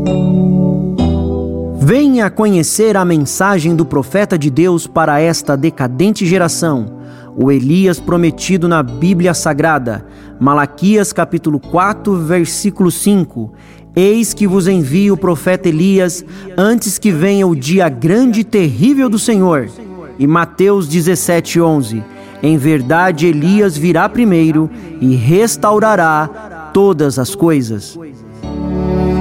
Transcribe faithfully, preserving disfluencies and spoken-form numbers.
Venha conhecer a mensagem do profeta de Deus para esta decadente geração, o Elias prometido na Bíblia Sagrada. Malaquias capítulo quatro, versículo cinco. Eis que vos envio o profeta Elias antes que venha o dia grande e terrível do Senhor. E Mateus dezessete, onze. Em verdade, Elias virá primeiro e restaurará todas as coisas.